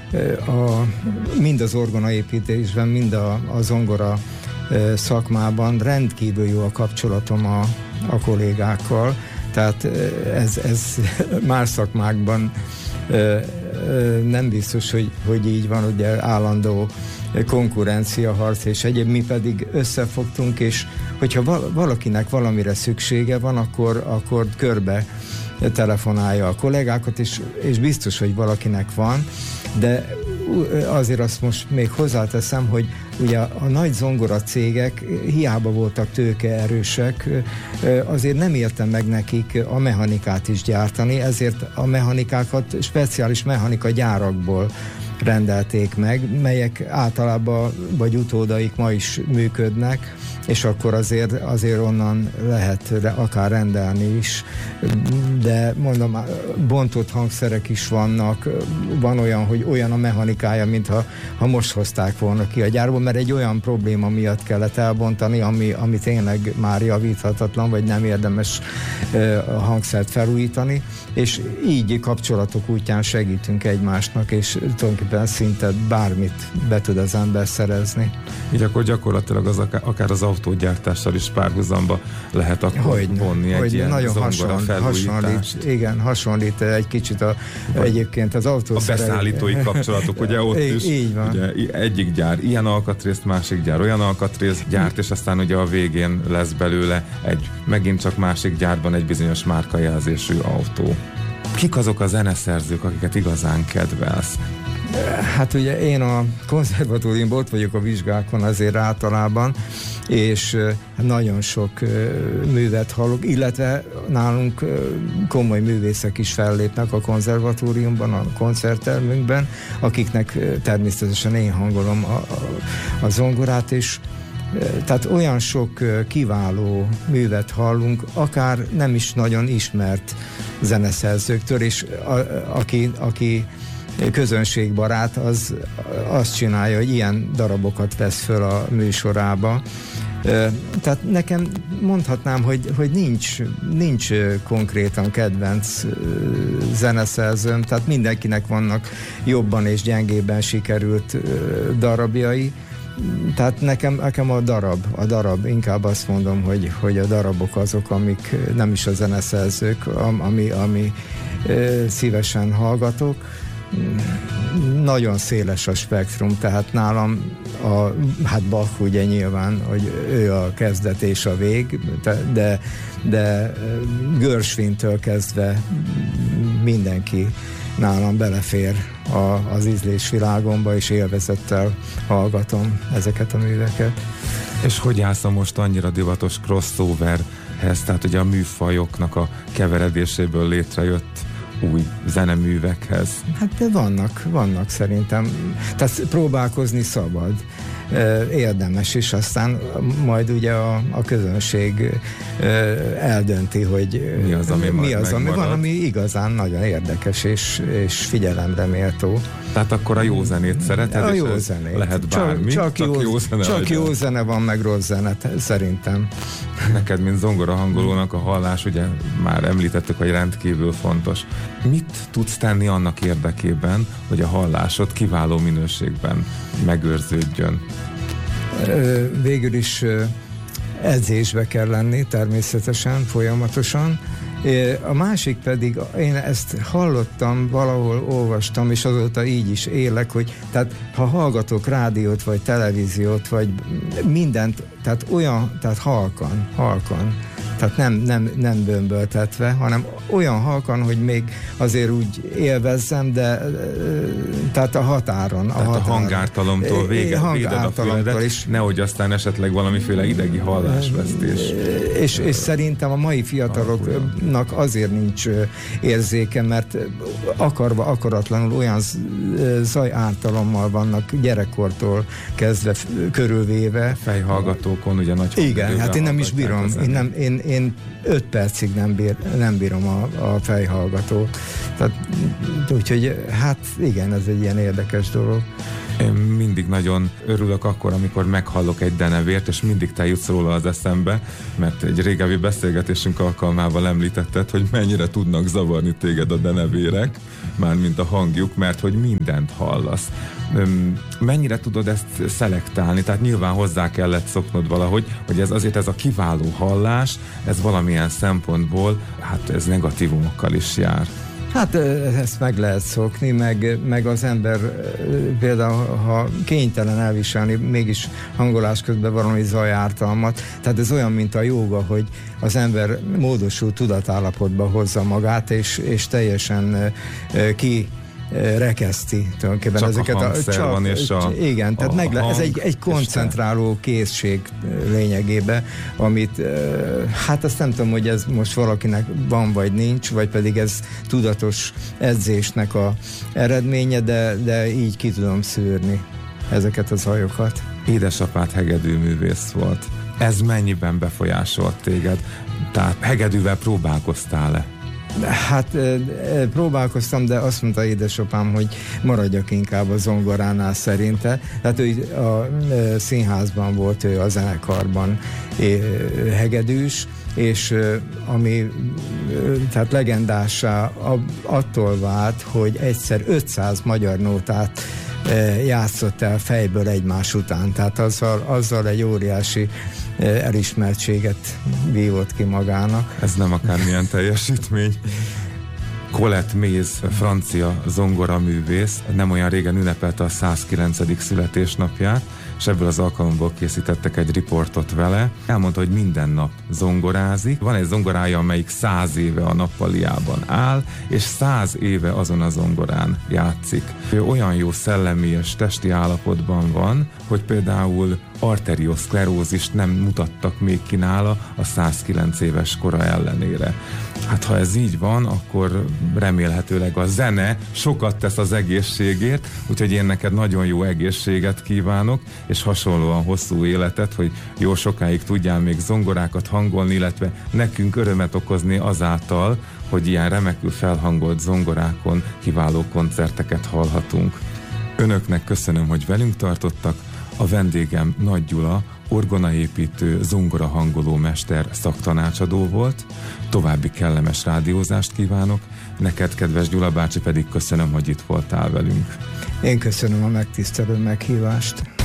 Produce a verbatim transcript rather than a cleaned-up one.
a, mind az orgonaépítésben, mind a, a zongora szakmában rendkívül jó a kapcsolatom a, a kollégákkal, tehát ez, ez más szakmákban nem biztos, hogy, hogy így van, ugye állandó konkurencia, harc és egyéb, mi pedig összefogtunk, és hogyha valakinek valamire szüksége van, akkor, akkor körbe telefonálja a kollégákat, és, és biztos, hogy valakinek van, de azért azt most még hozzáteszem, hogy ugye a nagy zongora cégek hiába voltak tőkeerősek, azért nem értem meg nekik a mechanikát is gyártani, ezért a mechanikákat speciális mechanika gyárakból rendelték meg, melyek általában vagy utódaik ma is működnek, és akkor azért, azért onnan lehet akár rendelni is, de mondom, bontott hangszerek is vannak, van olyan, hogy olyan a mechanikája, mintha ha most hozták volna ki a gyárból, mert egy olyan probléma miatt kellett elbontani, ami, ami tényleg már javíthatatlan, vagy nem érdemes a hangszert felújítani, és így kapcsolatok útján segítünk egymásnak, és tulajdonképpen szinte bármit be tud az ember szerezni. Így akkor gyakorlatilag az akár, akár az autógyártással is párhuzamba lehet akkor hogy vonni egy ilyen nagyon zongora felújítást. Hasonlít, igen, hasonlít egy kicsit a, a egyébként az autó. A beszállítói kapcsolatok, ugye ott így, is így van. Ugye, egyik gyár ilyen alkatrészt, másik gyár olyan alkatrészt gyárt, és aztán ugye a végén lesz belőle egy megint csak másik gyárban egy bizonyos márkajelzésű autó. Kik azok a zeneszerzők, akiket igazán kedvelsz? Hát ugye én a konzervatóriumban ott vagyok a vizsgákon azért általában, és nagyon sok művet hallok, illetve nálunk komoly művészek is fellépnek a konzervatóriumban, a koncerttermünkben, akiknek természetesen én hangolom a, a, a zongorát, és tehát olyan sok kiváló művet hallunk, akár nem is nagyon ismert zeneszerzőktől, és a, aki, aki közönségbarát, az azt csinálja, hogy ilyen darabokat vesz föl a műsorába. Tehát nekem mondhatnám, hogy, hogy nincs, nincs konkrétan kedvenc zeneszerzőm, tehát mindenkinek vannak jobban és gyengébben sikerült darabjai. Tehát nekem, nekem a darab, a darab, inkább azt mondom, hogy, hogy a darabok azok, amik nem is a zeneszerzők, ami, ami szívesen hallgatok. Nagyon széles a spektrum, tehát nálam a, hát Bach ugye nyilván, hogy ő a kezdet és a vég, de, de Gershwintől kezdve mindenki nálam belefér a, az ízlésvilágomba, és élvezettel hallgatom ezeket a műveket. És hogy állsz a most annyira divatos crossoverhez, tehát ugye a műfajoknak a keveredéséből létrejött új zeneművekhez? Hát de vannak, vannak szerintem. Tehát próbálkozni szabad. Érdemes is, aztán majd ugye a, a közönség eldönti, hogy mi az, ami, mi az, ami van, ami igazán nagyon érdekes és, és figyelemre méltó. Tehát akkor a jó zenét szereted, a és jó zenét. Lehet bármi, csak, csak, csak jó, jó zene. Csak jó zene van, meg rossz zene, szerintem. Neked, mint zongora hangolónak a hallás, ugye már említettük, hogy rendkívül fontos. Mit tudsz tenni annak érdekében, hogy a hallásod kiváló minőségben megőrződjön? Végül is edzésbe kell lenni, természetesen, folyamatosan. A másik pedig, én ezt hallottam, valahol olvastam, és azóta így is élek, hogy tehát ha hallgatok rádiót, vagy televíziót, vagy mindent, tehát olyan, tehát halkan, halkan, tehát nem, nem, nem bömböltetve, hanem olyan halkan, hogy még azért úgy élvezzem, de tehát a határon. Tehát a, határon. a hangártalomtól vége, véded a füledet, is. Nehogy aztán esetleg valamiféle idegi hallásvesztés. És, és szerintem a mai fiataloknak azért nincs érzéke, mert akarva, akaratlanul olyan zajártalommal vannak gyerekkortól kezdve körülvéve. Fejhallgatókon ugye nagy. Igen, hát én nem is bírom. Én nem, én, én öt percig nem, bír, nem bírom a, a fejhallgatót. Tehát, úgyhogy hát igen, ez egy ilyen érdekes dolog. Én mindig nagyon örülök akkor, amikor meghallok egy denevért, és mindig te jutsz róla az eszembe, mert egy régebbi beszélgetésünk alkalmával említetted, hogy mennyire tudnak zavarni téged a denevérek, mármint a hangjuk, mert hogy mindent hallasz. Mennyire tudod ezt szelektálni? Tehát nyilván hozzá kellett szoknod valahogy, hogy ez azért ez a kiváló hallás, ez valamilyen szempontból, hát ez negatívumokkal is jár. Hát ezt meg lehet szokni, meg, meg az ember például, ha kénytelen elviselni mégis hangolás közben valami zajártalmat, tehát ez olyan, mint a jóga, hogy az ember módosult tudatállapotba hozza magát, és, és teljesen ki rekeszti tulajdonképpen csak ezeket a hangszer a, van és a, igen, tehát a, meg le, a ez egy, egy koncentráló készség lényegében, amit hát azt nem tudom, hogy ez most valakinek van vagy nincs, vagy pedig ez tudatos edzésnek a eredménye, de, de így ki tudom szűrni ezeket a zajokat. Édesapád hegedűművész volt. Ez mennyiben befolyásolt téged? Tehát hegedűvel próbálkoztál-e? Hát próbálkoztam, de azt mondta édesapám, hogy maradjak inkább a zongoránál szerinte. Tehát ő a színházban volt, ő a zenekarban hegedűs, és ami tehát legendássá attól vált, hogy egyszer ötszáz magyar nótát játszott el fejből egymás után. Tehát azzal, azzal egy óriási elismertséget vívott ki magának. Ez nem akármilyen teljesítmény. Colette Mays, francia zongoraművész, nem olyan régen ünnepelte a százkilencedik születésnapját, és ebből az alkalomból készítettek egy riportot vele. Elmondta, hogy minden nap zongorázik. Van egy zongorája, amelyik száz éve a nappaliában áll, és száz éve azon a zongorán játszik. Ő olyan jó szellemi és testi állapotban van, hogy például arterioszklerózist nem mutattak még ki nála a százkilenc éves kora ellenére. Hát ha ez így van, akkor remélhetőleg a zene sokat tesz az egészségért, úgyhogy én neked nagyon jó egészséget kívánok, és hasonlóan hosszú életet, hogy jó sokáig tudjál még zongorákat hangolni, illetve nekünk örömet okozni azáltal, hogy ilyen remekül felhangolt zongorákon kiváló koncerteket hallhatunk. Önöknek köszönöm, hogy velünk tartottak. A vendégem Nagy Gyula, orgonaépítő, zongorahangoló mester, szaktanácsadó volt. További kellemes rádiózást kívánok. Neked, kedves Gyula bácsi, pedig köszönöm, hogy itt voltál velünk. Én köszönöm a megtisztelő meghívást.